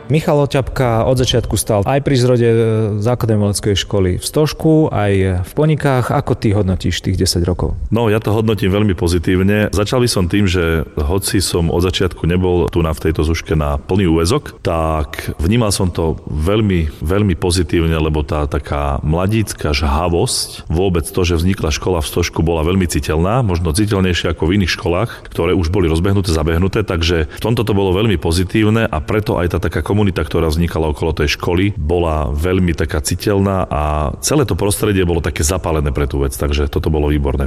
Michal Oťapka od začiatku stál aj pri zrode základnej umeleckej školy v Stožku, aj v Ponikách. Ako ty hodnotíš tých 10 rokov? No, ja to hodnotím veľmi pozitívne. Začal by som tým, že hoci som od začiatku nebol tu v tejto zuške na plný úväzok, tak vnímal som to veľmi, veľmi pozitívne, lebo tá taká mladícka žhavosť, vôbec to, že vznikla škola v Stožku, bola veľmi citeľná, možno citeľnejšia ako v iných školách, ktoré už boli rozbehnuté, zabehnuté, takže v tomto to bolo veľmi pozitívne a preto aj tá taká komunita, ktorá vznikala okolo tej školy, bola veľmi taká citeľná a celé to prostredie bolo také zapálené pre tú vec, takže toto bolo výborné.